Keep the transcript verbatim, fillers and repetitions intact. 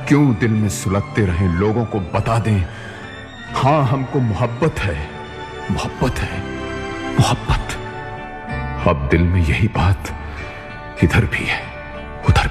क्यों दिल में सुलगते रहें, लोगों को बता दें, हां हमको मोहब्बत है, मोहब्बत है, मोहब्बत। अब दिल में यही बात इधर भी है।